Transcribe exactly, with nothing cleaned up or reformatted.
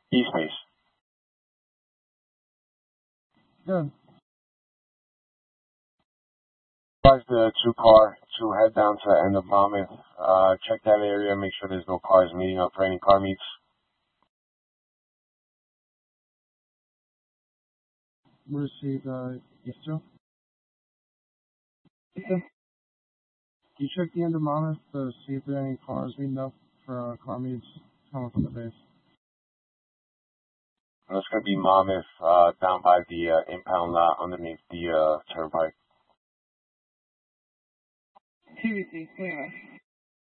East base. Good. Advise the two car to head down to the end of Monmouth. Uh, check that area, make sure there's no cars meeting up for any car meets. Received, uh, yes, sir. Okay. You check the end of Monmouth to see if there are any cars meeting up for uh, car meets coming from the base. That's going to be Monmouth, uh, down by the uh, impound lot underneath the uh, turnpike. T V C, clear.